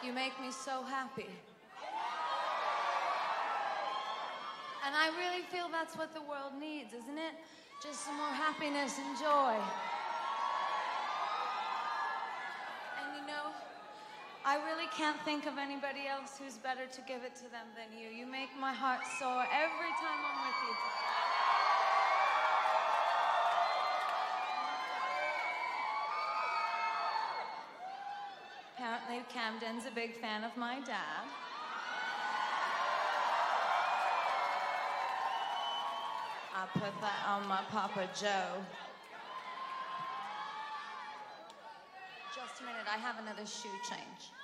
You make me so happy. And I really feel that's what the world needs, isn't it? Just some more happiness and joy. And you know, I really can't think of anybody else who's better to give it to them than you. You make my heart soar every time I'm with you. Apparently, Camden's a big fan of my dad. I put that on my Papa Joe. Just a minute, I have another shoe change.